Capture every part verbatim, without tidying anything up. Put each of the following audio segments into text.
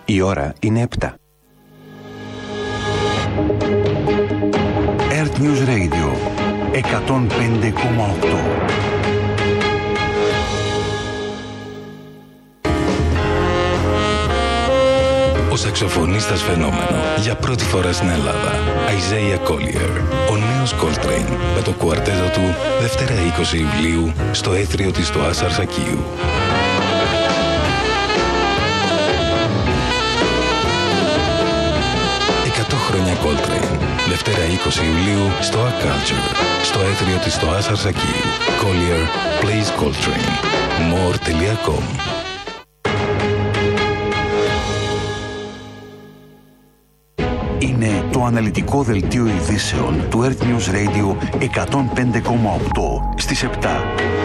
Η ώρα είναι επτά. Earth News Radio εκατόν πέντε κόμμα οκτώ. Ο σαξοφωνίστας φαινόμενο για πρώτη φορά στην Ελλάδα, Isaiah Collier, ο νέος Coltrane, με το κουαρτέτο του Δευτέρα είκοσι Ιουλίου στο έθριο της του Ασαρσακίου. εκατό χρόνια Coltrane, Δευτέρα είκοσι Ιουλίου στο A Culture, στο έθριο της του Ασαρσακίου. Collier plays Coltrane. more τελεία com. Είναι το αναλυτικό δελτίο ειδήσεων του Earth News Radio εκατόν πέντε κόμμα οκτώ στις επτά.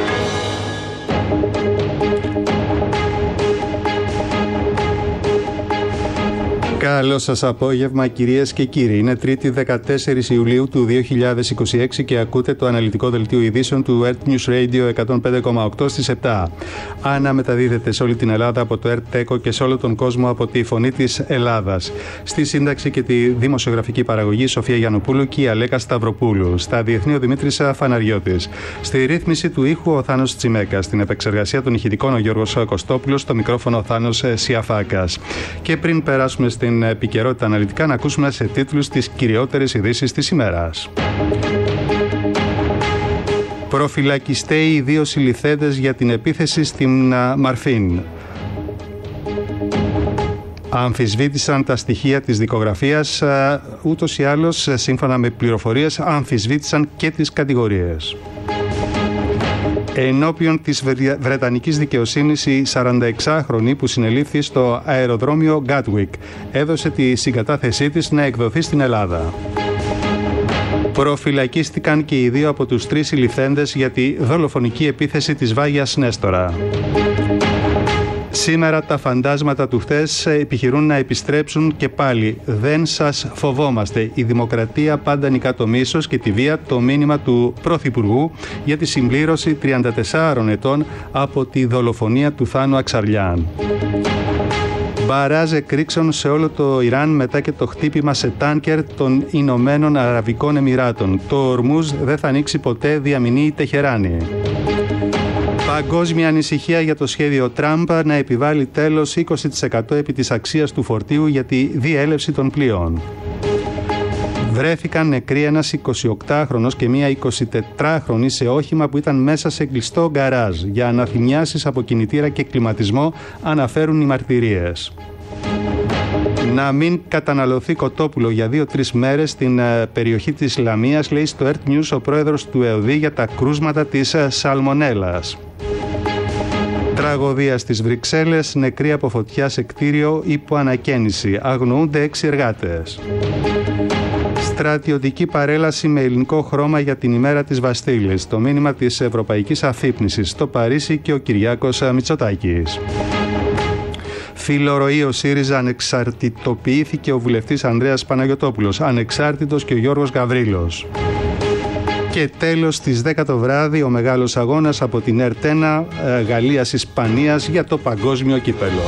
Καλό σας απόγευμα, κυρίες και κύριοι. Είναι Τρίτη δεκατέσσερις Ιουλίου του δύο χιλιάδες είκοσι έξι και ακούτε το αναλυτικό δελτίο ειδήσεων του Earth News Radio εκατόν πέντε κόμμα οκτώ στις επτά. Αναμεταδίδεται σε όλη την Ελλάδα από το Earth και σε όλο τον κόσμο από τη Φωνή της Ελλάδας. Στη σύνταξη και τη δημοσιογραφική παραγωγή Σοφία Γιαννοπούλου και η Αλέκα Σταυροπούλου. Στα διεθνή ο Δημήτρης Φαναριώτης. Στη ρύθμιση του ήχου ο Θάνος Τσιμέκας. Στην επεξεργασία των ηχητικών ο Γιώργος Κωστόπουλος. Στο μικρόφωνο ο Θάνος Σιαφάκας. Και πριν περάσουμε στην επικαιρότητα αναλυτικά, να ακούσουμε σε τίτλους τις κυριότερες ειδήσεις της ημέρας. Προφυλακιστέοι οι δύο συλληφθέντες για την επίθεση στην Μαρφίν. Αμφισβήτησαν τα στοιχεία της δικογραφίας, ούτως ή άλλως, σύμφωνα με πληροφορίες, αμφισβήτησαν και τις κατηγορίες. Ενώπιον της Βρετανικής δικαιοσύνης, η σαρανταεξάχρονη που συνελήφθη στο αεροδρόμιο Γκάτουικ έδωσε τη συγκατάθεσή της να εκδοθεί στην Ελλάδα. Προφυλακίστηκαν και οι δύο από τους τρεις συλληφθέντες για τη δολοφονική επίθεση της Βάγιας Νέστορα. Σήμερα τα φαντάσματα του χθες επιχειρούν να επιστρέψουν και πάλι. Δεν σας φοβόμαστε. Η δημοκρατία πάντα νικά το μίσος και τη βία, το μήνυμα του Πρωθυπουργού για τη συμπλήρωση τριάντα τεσσάρων ετών από τη δολοφονία του Θάνου Αξαριάν. Μπαράζ εκρήξεων σε όλο το Ιράν μετά και το χτύπημα σε τάνκερ των Ηνωμένων Αραβικών Εμιράτων. Το Ορμούζ δεν θα ανοίξει ποτέ, διαμηνύει η Τεχεράνη. Παγκόσμια ανησυχία για το σχέδιο Τραμπ να επιβάλλει τέλος είκοσι τοις εκατό επί της αξίας του φορτίου για τη διέλευση των πλοίων. Βρέθηκαν νεκροί ένας εικοσιοκτάχρονος και μία εικοσιτετράχρονη σε όχημα που ήταν μέσα σε κλειστό γκαράζ. Για αναθυμιάσεις από κινητήρα και κλιματισμό αναφέρουν οι μαρτυρίες. Να μην καταναλωθεί κοτόπουλο για δύο-τρεις μέρες στην περιοχή της Λαμίας, λέει στο Earth News ο πρόεδρος του ΕΟΔΗ για τα κρούσματα της σαλμονέλας. Τραγωδία στις Βρυξέλλες, νεκροί από φωτιά σε κτίριο υπό ανακαίνιση. Αγνοούνται έξι εργάτες. Στρατιωτική παρέλαση με ελληνικό χρώμα για την ημέρα της Βαστίλης. Το μήνυμα της Ευρωπαϊκής Αφύπνισης στο Παρίσι και ο Κυριάκος Μητσοτάκης. Φιλορροή ο ΣΥΡΙΖΑ, ανεξαρτητοποιήθηκε ο βουλευτής Ανδρέας Παναγιωτόπουλος. Ανεξάρτητος και ο Γιώργος Γαβρίλος. Και τέλος στις δέκα το βράδυ ο μεγάλος αγώνας από την ΕΡΤ ένα Γαλλίας-Ισπανίας για το παγκόσμιο κύπελο.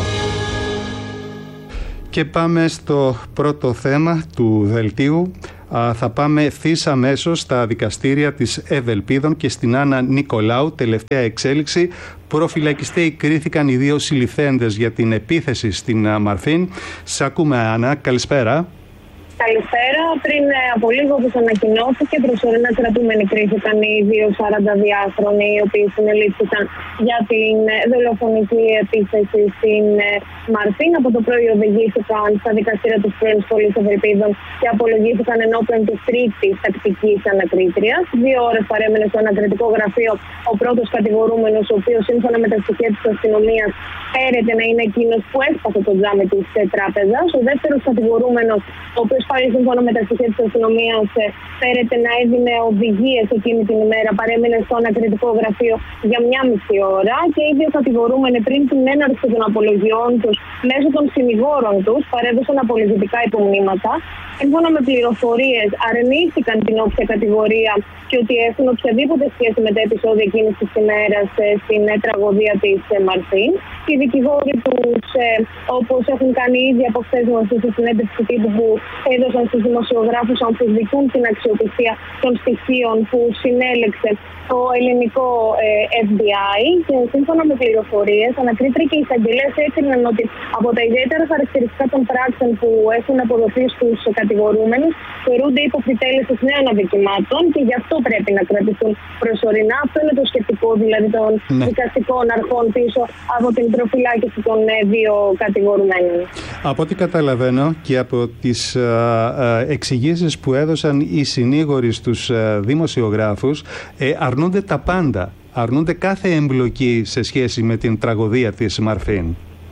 Και πάμε στο πρώτο θέμα του δελτίου. Α, θα πάμε ευθύς αμέσως στα δικαστήρια της Ευελπίδων και στην Άννα Νικολάου. Τελευταία εξέλιξη. Προφυλακιστέοι κρίθηκαν οι δύο συλληφθέντες για την επίθεση στην Μαρφίν. Σ' ακούμε, Άννα. Καλησπέρα. Καλησπέρα. Πριν από λίγο, όπως ανακοινώθηκε, προσωρινά κρατούμενοι κρίθηκαν οι δύο σαρανταδυάχρονοι, οι οποίοι συνελήφθηκαν για την δολοφονική επίθεση στην Μαρφίν. Από το πρωί οδηγήθηκαν στα δικαστήρια της πρώην σχολής Ευελπίδων και απολογήθηκαν ενώπιον της τρίτης τακτικής ανακρίτριας. Δύο ώρες παρέμεινε στο ανακριτικό γραφείο ο πρώτος κατηγορούμενος, ο οποίος σύμφωνα με τα στοιχεία της αστυνομίας φέρεται να είναι εκείνος που έσπασε το τζάμι της τράπεζας. Ο δεύτερος κατηγορούμενος, ο οποίος πάλι σύμφωνα με τα στοιχεία της αστυνομίας φέρεται να έδινε οδηγίες εκείνη την ημέρα, παρέμεινε στο ανακριτικό γραφείο για μια μισή ώρα και οι δύο κατηγορούμενοι πριν την έναρξη των απολογιών τους μέσω των συνηγόρων τους παρέδωσαν απολογητικά υπομνήματα. Σύμφωνα με πληροφορίες, αρνήθηκαν την όποια κατηγορία και και ότι έχουν οποιαδήποτε σχέση με τα επεισόδια εκείνης της ημέρας στην τραγωδία της Μαρφίν. Οι δικηγόροι τους, όπως έχουν κάνει ήδη από χθες γνωστή στη συνέντευξη τύπου που έδωσαν στους δημοσιογράφους, αμφισβητούν την αξιοπιστία των στοιχείων που συνέλεξε το ελληνικό εφ μπι άι και σύμφωνα με πληροφορίες, ανακρίτρια και οι εισαγγελέες έκριναν ότι από τα ιδιαίτερα χαρακτηριστικά των πράξεων που έχουν αποδοθεί στους κατηγορούμενους θεωρούνται υποφυτέλεσης νέων αδικημάτων και γι' αυτό πρέπει να κρατηθούν προσωρινά. Αυτό είναι το σκεπτικό δηλαδή των ναι. δικαστικών αρχών πίσω από την προφυλάκηση των δύο κατηγορουμένων. Από ό,τι καταλαβαίνω και από τις εξηγήσεις που έδωσαν οι συνήγοροι στους δημοσιογράφους, ε, αρνούνται τα πάντα. Αρνούνται κάθε εμπλοκή σε σχέση με την τραγωδία της Μαρφίν.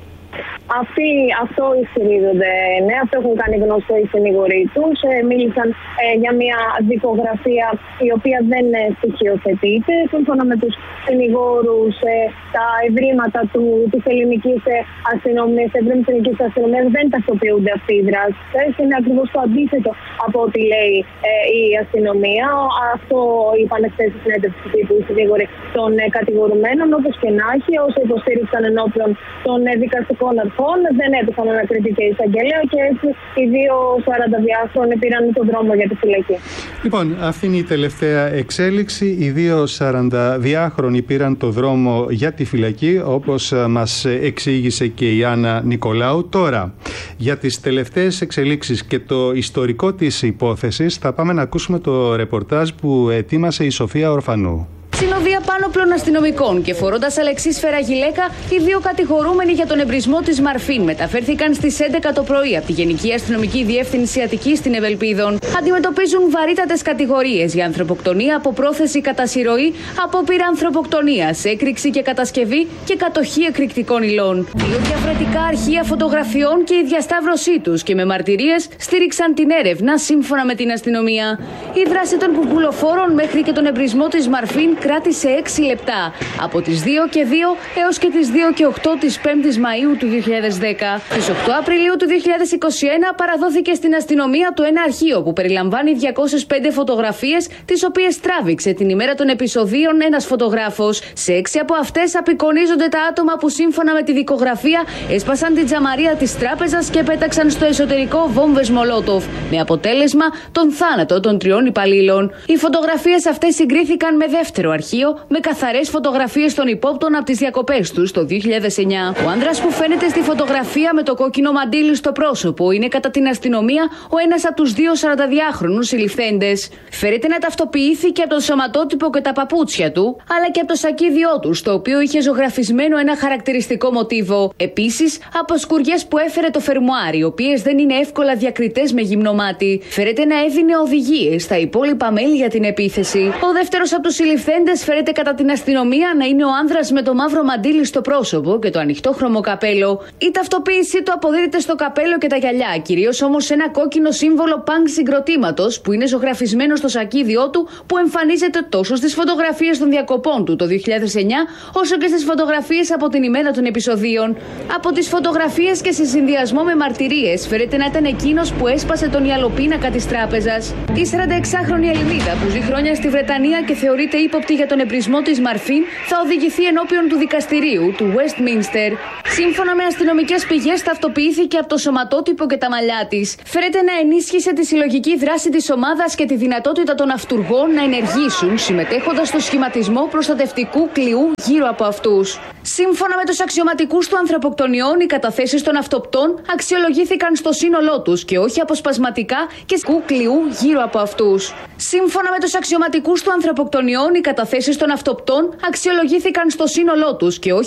Αυτοί, αυτό ισχυρίζονται, ναι, αυτό έχουν κάνει γνωστό οι συνήγοροι τους. Ε, μίλησαν ε, για μια δικογραφία η οποία δεν ε, στοιχειοθετείται. Σύμφωνα με τους συνηγόρους, ε, τα ευρήματα του, της ελληνικής ε, αστυνομίας, της ευρύμης ελληνικής αστυνομίας δεν ταυτοποιούνται αυτοί οι δράστες. Είναι ακριβώς το αντίθετο από ό,τι λέει ε, η αστυνομία. Αυτό είπαν χθες στη συνέντευξη τύπου οι συνήγοροι των ε, κατηγορουμένων. Όπως και να έχει, όσοι υποστήριξαν ενώπιον των ε, δικαστικών αρχών, δεν έπεσαν ανακριτή και εισαγγελέα και έτσι οι δύο σαρανταδυάχρονοι πήραν τον δρόμο για τη φυλακή. Λοιπόν, αυτή είναι η τελευταία εξέλιξη. Οι δύο σαρανταδυάχρονοι πήραν τον δρόμο για τη φυλακή, όπως μας εξήγησε και η Άννα Νικολάου. Τώρα, για τις τελευταίες εξελίξεις και το ιστορικό της υπόθεσης, θα πάμε να ακούσουμε το ρεπορτάζ που ετοίμασε η Σοφία Ορφανού. Συνοδεία πάνωπλων αστυνομικών και φορώντας αλεξίσφαιρα γυλαίκα, οι δύο κατηγορούμενοι για τον εμπρισμό της Μαρφίν μεταφέρθηκαν στις έντεκα το πρωί από τη Γενική Αστυνομική Διεύθυνση Αττικής στην Ευελπίδων. Αντιμετωπίζουν βαρύτατες κατηγορίες για ανθρωποκτονία από πρόθεση κατά συρροή, απόπειρα ανθρωποκτονίας, έκρηξη και κατασκευή και κατοχή εκρηκτικών υλών. Δύο διαφορετικά αρχεία φωτογραφιών και η διασταύρωσή τους και με μαρτυρίες στήριξαν την έρευνα σύμφωνα με την αστυνομία. Η δράση των κουκουλοφόρων μέχρι και τον εμπρισμό της Μαρφίν κράτησε έξι λεπτά, από τις δύο και δύο έως και τις δύο και οκτώ της πέμπτης Μαΐου του δύο χιλιάδες δέκα. Στις οκτώ Απριλίου του δύο χιλιάδες είκοσι ένα παραδόθηκε στην αστυνομία το ένα αρχείο που περιλαμβάνει διακόσιες πέντε φωτογραφίες, τις οποίες τράβηξε την ημέρα των επεισοδίων ένας φωτογράφος. Σε έξι από αυτές απεικονίζονται τα άτομα που σύμφωνα με τη δικογραφία έσπασαν την τζαμαρία της τράπεζας και πέταξαν στο εσωτερικό βόμβες Μολότοφ, με αποτέλεσμα τον θάνατο των τριών υπαλλήλων. Οι φωτογραφίες αυτές συγκρίθηκαν με δεύτερο αρχείο με καθαρές φωτογραφίες των υπόπτων από τις διακοπές τους το δύο χιλιάδες εννιά. Ο άνδρας που φαίνεται στη φωτογραφία με το κόκκινο μαντίλι στο πρόσωπο είναι κατά την αστυνομία ο ένας από τους δύο σαρανταδυάχρονους συλληφθέντες. Φέρεται να ταυτοποιήθηκε από το σωματότυπο και τα παπούτσια του, αλλά και από το σακίδιό του, στο οποίο είχε ζωγραφισμένο ένα χαρακτηριστικό μοτίβο. Επίσης, από σκουριές που έφερε το φερμουάρι, οι οποίες δεν είναι εύκολα διακριτές με γυμνό μάτι. Φέρεται να έδινε οδηγίες στα υπόλοιπα μέλη για την επίθεση. Ο δεύτερος από τους συλληφθέντες φέρεται κατά την αστυνομία να είναι ο άνδρας με το μαύρο μαντίλι στο πρόσωπο και το ανοιχτόχρωμο καπέλο. Η ταυτοποίησή του αποδίδεται στο καπέλο και τα γυαλιά, κυρίως όμως σε ένα κόκκινο σύμβολο πανκ συγκροτήματος που είναι ζωγραφισμένο στο σακίδιό του, που εμφανίζεται τόσο στις φωτογραφίες των διακοπών του το δύο χιλιάδες εννιά, όσο και στις φωτογραφίες από την ημέρα των επεισοδίων. Από τις φωτογραφίες και σε συνδυασμό με μαρτυρίες, φέρεται να ήταν εκείνος που έσπασε τον ιαλοπίνακα της τράπεζας. Η σαρανταεξάχρονη Ελληνίδα που ζει χρόνια στη Βρετανία και θεωρείται ύποπτη για τον εμπρισμό της Μαρφίν θα οδηγηθεί ενώπιον του δικαστηρίου του Westminster. Σύμφωνα με αστυνομικές πηγές, ταυτοποιήθηκε από το σωματότυπο και τα μαλλιά της. Φέρεται να ενίσχυσε τη συλλογική δράση της ομάδας και τη δυνατότητα των αυτουργών να ενεργήσουν, συμμετέχοντας στο σχηματισμό προστατευτικού κλειού γύρω από αυτούς. Σύμφωνα με τους αξιωματικούς του ανθρωποκτονιών, οι καταθέσεις των αυτοπτών αξιολογήθηκαν στο σύνολό τους και όχι αποσπασματικά και κλειού γύρω από αυτούς. Σύμφωνα με τους αξιωματικούς του ανθρωποκτονιών, οι καταθέσεις των αυτοπτών αξιολογήθηκαν στο σύνολό τους και όχι